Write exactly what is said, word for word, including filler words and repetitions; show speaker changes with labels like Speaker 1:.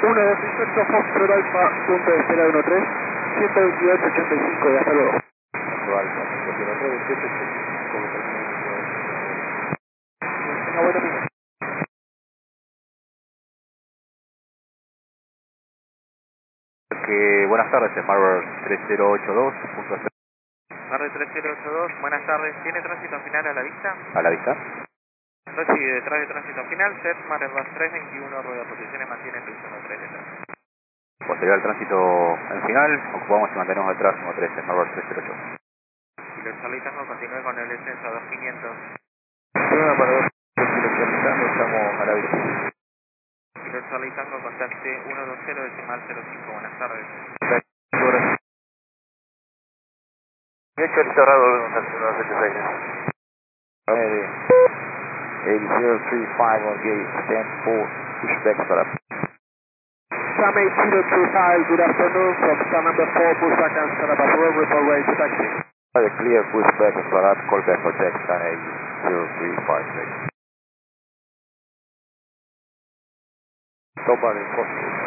Speaker 1: uno dos ocho Foxtrot Alfa, punto de espera uno tres, ciento veintiocho ochenta y cinco y hasta luego.
Speaker 2: Tanto Alfa, cinco cero tres, veintiocho ochenta y cinco,
Speaker 1: Tenga buenos días.
Speaker 2: Que buenas tardes, Smart tres cero ocho dos, punto cero.
Speaker 3: Tarde tres cero ocho dos, buenas tardes. ¿Tiene tránsito final a la vista?
Speaker 2: ¿A la vista?
Speaker 3: Recibe detrás de tránsito final, set Airbus tres veintiuno, rueda de posiciones, mantiene el uno tres detrás.
Speaker 2: Posterior al tránsito en final, ocupamos y mantenemos el tránsito tres, Smart tres cero ocho.
Speaker 3: Kilo Charlie Tango, continúe con el descenso a dos quinientos.
Speaker 2: Problema para dos, estamos a la vista.
Speaker 3: Kilo Charlie Tango, contacte ciento veinte decimal cero cinco, buenas tardes.
Speaker 2: dieciocho cerrado, volvemos al ciento setenta y seis. eighty zero three five on gate, stand four, pushback para.
Speaker 1: Sam eight zero three five, good afternoon, from stand number four, pushback and stand up approval, report ready to taxi.
Speaker 2: A clear pushback and start up, call back for taxi, stand eight zero three five six. Stop on